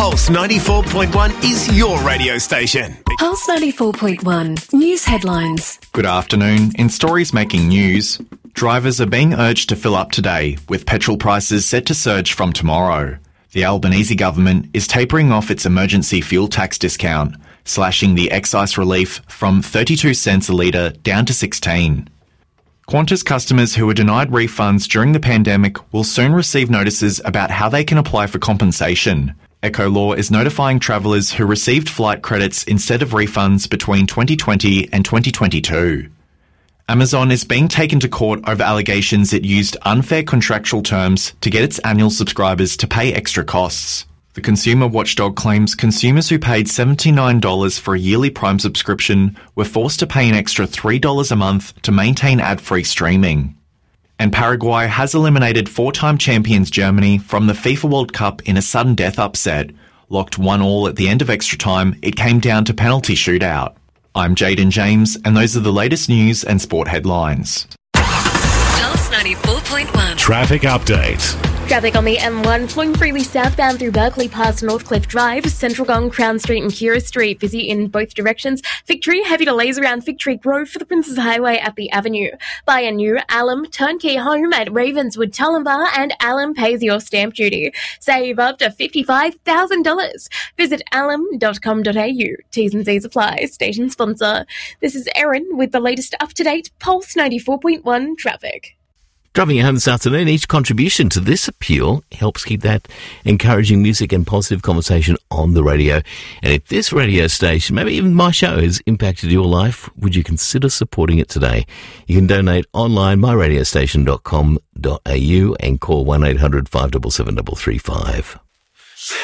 Pulse 94.1 is your radio station. Pulse 94.1 News Headlines. Good afternoon. In stories making news, drivers are being urged to fill up today, with petrol prices set to surge from tomorrow. The Albanese government is tapering off its emergency fuel tax discount, slashing the excise relief from 32 cents a litre down to 16. Qantas customers who were denied refunds during the pandemic will soon receive notices about how they can apply for compensation. Ecolaw is notifying travellers who received flight credits instead of refunds between 2020 and 2022. Amazon is being taken to court over allegations it used unfair contractual terms to get its annual subscribers to pay extra costs. The consumer watchdog claims consumers who paid $79 for a yearly Prime subscription were forced to pay an extra $3 a month to maintain ad-free streaming. And Paraguay has eliminated four-time champions Germany from the FIFA World Cup in a sudden death upset. Locked 1-1 at the end of extra time, it came down to penalty shootout. I'm Jaden James, and those are the latest news and sport headlines. Pulse 94.1 Traffic update. Traffic on the M1 flowing freely southbound through Berkeley past Northcliffe Drive, Central Gong, Crown Street and Kira Street. Busy in both directions. Victory, heavy delays around Victory Grove for the Princes Highway at the Avenue. Buy a new Alum turnkey home at Ravenswood Tullambar and Alum pays your stamp duty. Save up to $55,000. Visit alum.com.au. T's and C's apply. Station sponsor. This is Erin with the latest up-to-date Pulse 94.1 traffic. Driving you home this afternoon, each contribution to this appeal helps keep that encouraging music and positive conversation on the radio. And if this radio station, maybe even my show, has impacted your life, would you consider supporting it today? You can donate online, myradiostation.com.au, and call 1-800-577-335.